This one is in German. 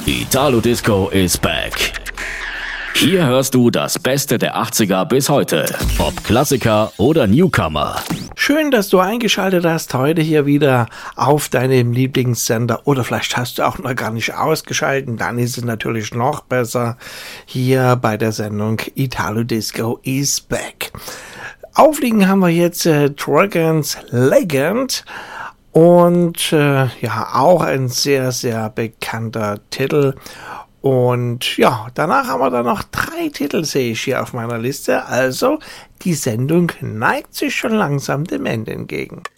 Italo Disco is back. Hier hörst du das Beste der 80er bis heute. Ob Klassiker oder Newcomer. Schön, dass du eingeschaltet hast, heute hier wieder auf deinem Lieblingssender. Oder vielleicht hast du auch noch gar nicht ausgeschaltet, dann ist es natürlich noch besser hier bei der Sendung Italo Disco is back. Aufliegen haben wir jetzt Dragon's Legend. Und ja, auch ein sehr, sehr bekannter Titel. Und ja, danach haben wir dann noch 3 Titel, sehe ich hier auf meiner Liste. Also, die Sendung neigt sich schon langsam dem Ende entgegen.